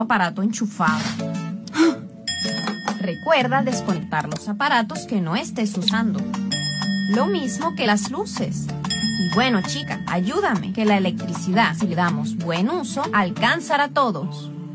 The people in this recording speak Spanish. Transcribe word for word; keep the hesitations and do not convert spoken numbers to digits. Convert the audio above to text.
aparato enchufado. Recuerda desconectar los aparatos que no estés usando. Lo mismo que las luces. Y bueno, chica, ayúdame, que la electricidad, si le damos buen uso, alcanzará a todos.